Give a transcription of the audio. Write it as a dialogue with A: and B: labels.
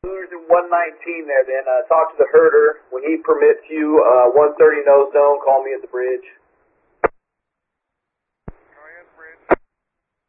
A: Coolers in 119 there then. Talk to the herder. When he permits you, 130 nose zone, call me at the bridge.